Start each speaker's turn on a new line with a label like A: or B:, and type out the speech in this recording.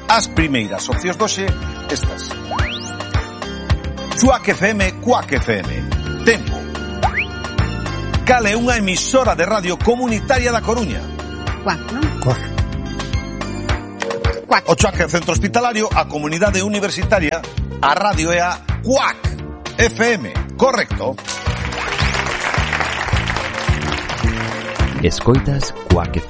A: As primeiras opcións doxe, estas. Cuac FM, Cuac FM. Tempo. Cal é unha emisora de radio comunitaria da Coruña?
B: Cuac, non?
C: Cuac.
B: Cuac.
A: O Cuac Centro Hospitalario, a comunidade universitaria, a radio é a Cuac FM. Correcto.
D: Escoitas Cuac FM.